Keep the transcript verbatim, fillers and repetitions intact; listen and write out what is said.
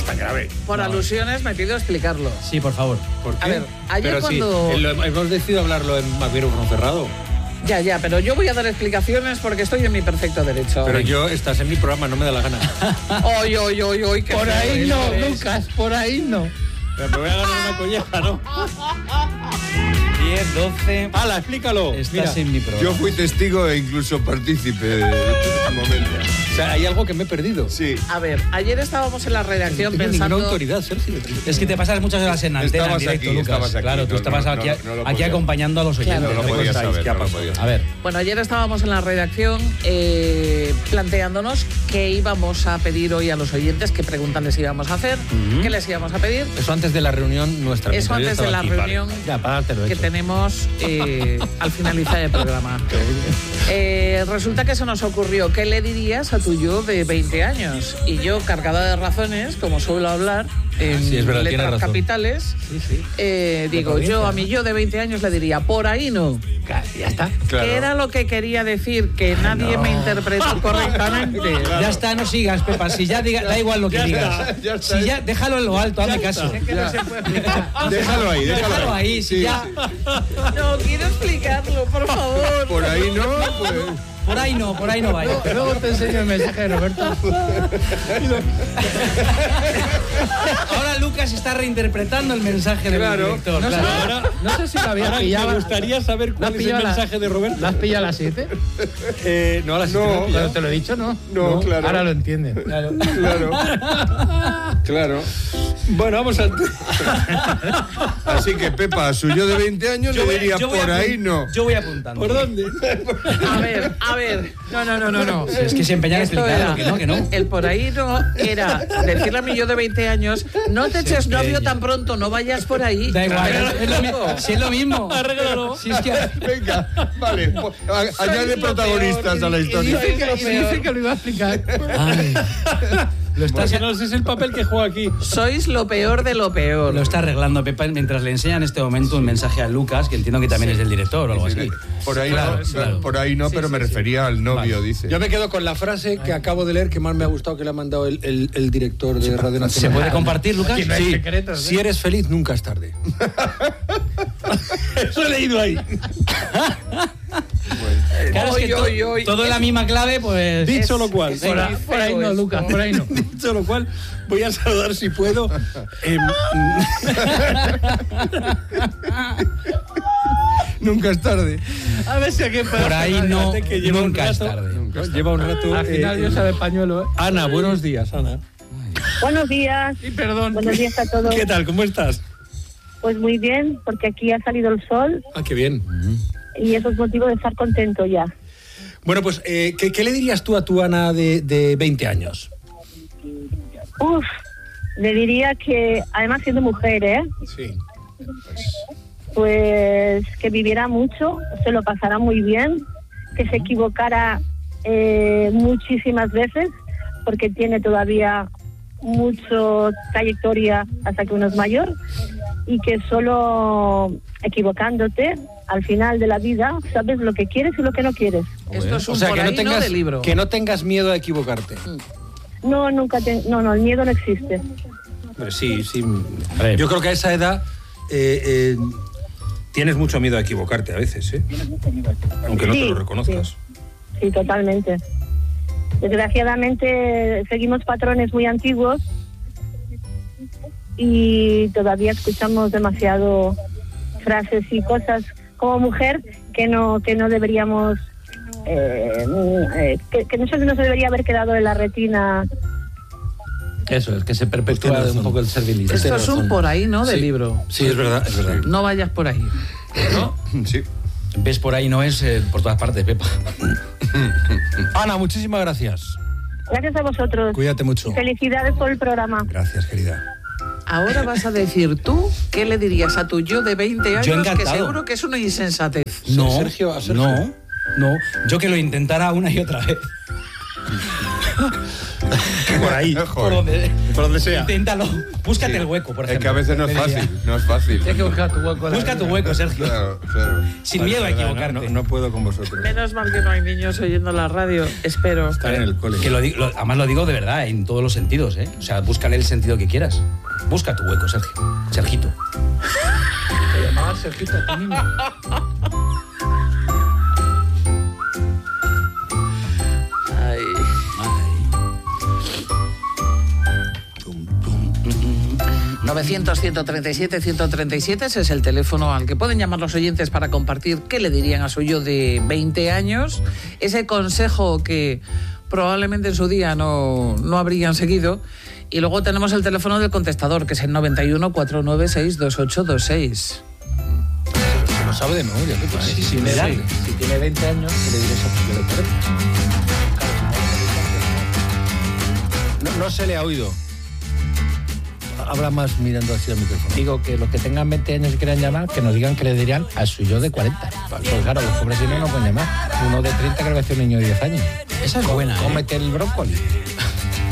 tan grave. Por no. alusiones me pido explicarlo. Sí, por favor. ¿Por qué? A ver, ayer pero cuando... sí, lo, hemos decidido hablarlo en micrófono cerrado. Ya, ya, pero yo voy a dar explicaciones porque estoy en mi perfecto derecho. Pero yo, estás en mi programa, no me da la gana. Hoy, hoy, hoy, hoy. Por ahí no, Lucas, por ahí no. Pero me voy a ganar una colleja, ¿no? diez, doce... ¡Hala, explícalo! Estás Mira, en mi programa. Yo fui testigo e incluso partícipe de este momento. O sea, hay algo que me he perdido. Sí. A ver, ayer estábamos en la redacción No tengo pensando... ninguna autoridad, Sergio. Es que te pasas muchas horas en antena, Estabas en directo, aquí, Lucas. estabas aquí. Claro, tú No, estabas no, aquí, no, no lo aquí podía. acompañando a los oyentes. Claro. No lo ¿Qué podía contáis? saber, ¿Qué ha no lo pasado? podía A saber. ver, Bueno, ayer estábamos en la redacción eh, planteándonos qué íbamos a pedir hoy a los oyentes, qué preguntas les íbamos a hacer, Ujú. qué les íbamos a pedir. Eso antes de la reunión nuestra. Eso mientras yo antes de estaba la aquí, vale. reunión Ya, para dártelo que hecho. tenemos eh, al finalizar el programa. Eh, resulta que se nos ocurrió, ¿qué le dirías a tu yo de veinte años? Y yo, cargada de razones, como suelo hablar en Sí, es verdad, tiene letras razón. capitales, Sí, sí. eh, digo, yo a mi yo de veinte años le diría, por ahí no. Ya está. Claro. ¿Qué era lo que quería decir? Que nadie me interpretó correctamente. ya está, no sigas, Pepa. Si ya diga, da igual lo que Ya digas. está, ya está. Si ya, déjalo en lo alto, hazme Ya caso. está. Es que no se puede explicar. Déjalo ahí, déjalo, Déjalo ahí, si Sí, ya. sí. No, quiero explicarlo, por favor. Por ahí no, pues... Por ahí no, por ahí no vaya. Luego te enseño el mensaje de Roberto. Ahora Lucas está reinterpretando el mensaje del Claro. director. No sé, claro. Ahora, no sé si lo había ahora pillado. me gustaría saber ¿La cuál has es el pillado la- mensaje de Roberto. ¿La has pillado a las siete? Eh, no, a las No, siete me he pillado. Cuando te lo he dicho, no. No, claro. Ahora lo entiendes. Claro. Claro. Claro. Bueno, vamos a... Así que Pepa, a su yo de veinte años Yo le voy- diría, yo voy por apun- ahí no. Yo voy apuntando. ¿Por dónde? A ver, a ver. No, no, no, no, no. Si es que se empeñan en Esto explicarlo, era- que no, que no. El por ahí no era decirle a mi yo de veinte años, no te eches novio empeña. tan pronto, no vayas por ahí. Da igual, Pero, es, es lo, mi- loco, si es lo mismo. Arréglalo. Si es que... Venga, vale. po- a- Sois Añade lo protagonistas peor, a la y- y historia. dice Dice que, y dice que lo iba a explicar. Ay, lo, estás, Porque no sé, es el papel que juega aquí. sois lo peor de lo peor. lo está arreglando Pepa mientras le enseña en este momento un mensaje a Lucas, que entiendo que también es del director o algo así. Por ahí Claro, no, claro. por ahí no, pero me refería al novio, Vale. dice. Yo me quedo con la frase que acabo de leer que más me ha gustado que le ha mandado el, el- el director de Radio Nacional. ¿Se puede compartir, Lucas? Aquí no hay Sí, secretos, ¿eh? si eres feliz, nunca es tarde. Eso he leído ahí. Claro, es que Oy, to- oy, oy. todo en la misma clave, pues... Dicho lo cual, es- Por, venga, ahí- por ahí no, esto. Lucas, por ahí no. dicho lo cual, voy a saludar si puedo. em, Nunca es tarde. A ver si aquí Por ahí no, Fíjate que lleva un nunca es rato- tarde. no, lleva un rato. Al final eh, yo sabe pañuelo, ¿eh? Ana, buenos días, Ana. Buenos días, Y perdón. buenos días a todos. ¿Qué tal? ¿Cómo estás? Pues muy bien, porque aquí ha salido el sol Ah, qué bien. y eso es motivo de estar contento ya. Bueno, pues, eh, ¿qué, qué le dirías tú a tu Ana de, de veinte años? Uf, le diría que, además siendo mujer, ¿eh? Sí. Pues que viviera mucho, se lo pasara muy bien, que se equivocara eh, muchísimas veces, porque tiene todavía mucho trayectoria hasta que uno es mayor, y que solo equivocándote al final de la vida sabes lo que quieres y lo que no quieres. Esto es un O sea, por que ahí no, tengas, de libro. que no tengas miedo a equivocarte. No, nunca te, no, no, el miedo no existe. Pero sí, sí. ver. Yo creo que a esa edad eh, eh, tienes mucho miedo a equivocarte a veces, ¿eh? Aunque no te Sí, lo reconozcas. Sí, totalmente. Desgraciadamente seguimos patrones muy antiguos y todavía escuchamos demasiado frases y cosas como mujer que no que no deberíamos eh, eh, que, que no se nos debería haber quedado en la retina. Eso, es que se perpetúa Tienes un razón. poco el servilismo. Esto es un por ahí, ¿no? De Sí. libro. Sí, es verdad, es verdad. No vayas por ahí. ¿No? Sí. Ves por ahí, no es eh, por todas partes, Pepa. Ana, muchísimas gracias. Gracias a vosotros. Cuídate mucho. Felicidades por el programa. Gracias, querida. Ahora vas a decir tú, ¿qué le dirías a tu yo de veinte años? Yo Que encantado. seguro que es una insensatez. No, Sergio, a Sergio. no, no. Yo que lo intentara una y otra vez. Por ahí. Por Joder. donde, Por donde sea. Inténtalo. Búscate Sí. el hueco, por Es ejemplo. que a veces no es fácil, no es fácil. Tienes que buscar tu hueco. en la Busca tu vida. hueco, Sergio. Claro, claro. Sin miedo a Verdad, equivocarte. No, no, no puedo con vosotros. Menos mal que no hay niños oyendo la radio, espero. Estar en el cole. Que lo, digo- lo- además lo digo de verdad, en todos los sentidos, ¿eh? O sea, búscale el sentido que quieras. Busca tu hueco, Sergio. Sergito. Te llamabas Sergito a ti mismo. Ay. novecientos, ciento treinta y siete, ciento treinta y siete, ese es el teléfono al que pueden llamar los oyentes para compartir qué le dirían a su yo de veinte años, ese consejo que probablemente en su día no, no habrían seguido. Y luego tenemos el teléfono del contestador, que es el noventa y uno, cuatrocientos noventa y seis, veintiocho veintiséis. Se lo sabe de memoria. ¿Qué pasa? Sí, si, sí, tiene, sí. si tiene veinte años, ¿qué le dirías a tu yo de cuarenta? No, no se le ha oído. Habla más mirando hacia el micrófono. Digo que los que tengan veinte años y quieran llamar, que nos digan que le dirían a su yo de cuarenta. Pues claro, los pobres si no, no pueden llamar. Uno de treinta creo que es un niño de diez años. Esa es buena, ¿eh? Cómete el brócoli.